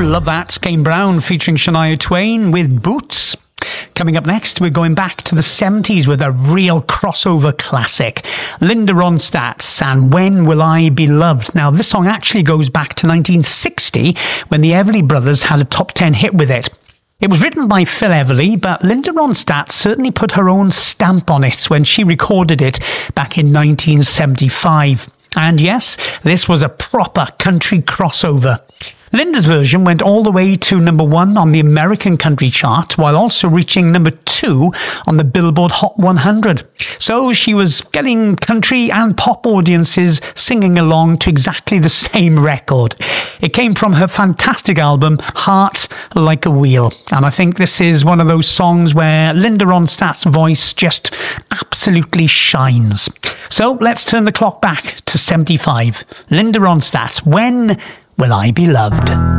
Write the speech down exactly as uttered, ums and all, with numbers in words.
Love that. Kane Brown featuring Shania Twain with Boots. Coming up next, we're going back to the seventies with a real crossover classic. Linda Ronstadt and When Will I Be Loved? Now, this song actually goes back to nineteen sixty when the Everly Brothers had a top ten hit with it. It was written by Phil Everly, but Linda Ronstadt certainly put her own stamp on it when she recorded it back in nineteen seventy-five. And yes, this was a proper country crossover. Linda's version went all the way to number one on the American country chart, while also reaching number two on the Billboard Hot one hundred. So she was getting country and pop audiences singing along to exactly the same record. It came from her fantastic album, Heart Like a Wheel. And I think this is one of those songs where Linda Ronstadt's voice just absolutely shines. So let's turn the clock back to seventy-five. Linda Ronstadt, When Will I Be Loved?